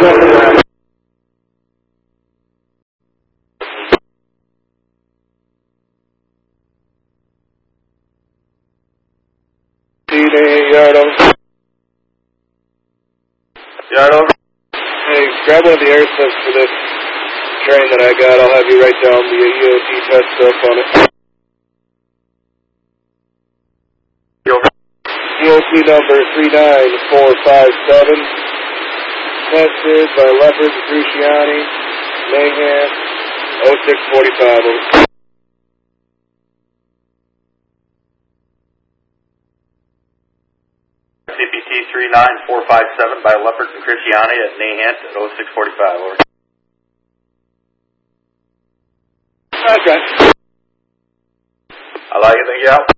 Yard over. Yard over. Hey, grab one of the air sets for this train that I got. I'll have you write down the EOD test stuff on it. EOC number 39457. Tested by Leopard, Cruciani, Mayhem, 0645. Over. CPT 39457 by Leopard and Cruciani at Nahant at 0645. Over. Okay. I like it, thank you.